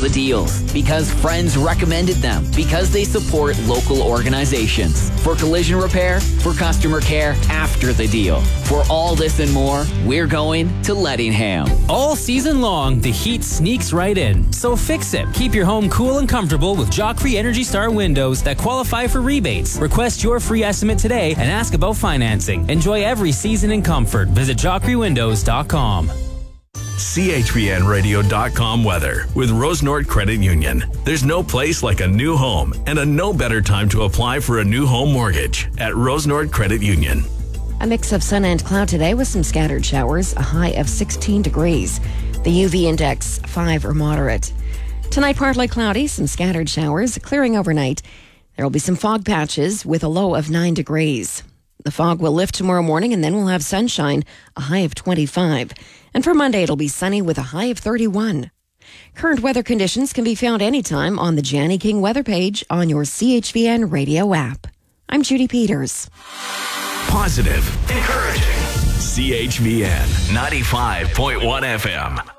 the deals. Because friends recommended them. Because they support local organizations. For collision repair, for customer care after the deal. For all this and more, we're going to Lettingham. All season long, the heat sneaks right in. So fix it. Keep your home cool and comfortable with Joffrey Energy Star windows that qualify for rebates. Request your free estimate today and ask about financing. Enjoy every season in comfort. Visit JoffreyWindows.com. CHVNradio.com weather with Rosenort Credit Union. There's no place like a new home and a no better time to apply for a new home mortgage at Rosenort Credit Union. A mix of sun and cloud today with some scattered showers, a high of 16 degrees. The UV index 5 or moderate. Tonight partly cloudy, some scattered showers, clearing overnight. There will be some fog patches with a low of 9 degrees. The fog will lift tomorrow morning and then we'll have sunshine, a high of 25. And for Monday, it'll be sunny with a high of 31. Current weather conditions can be found anytime on the Janny King weather page on your CHVN radio app. I'm Judy Peters. Positive, encouraging. CHVN 95.1 FM.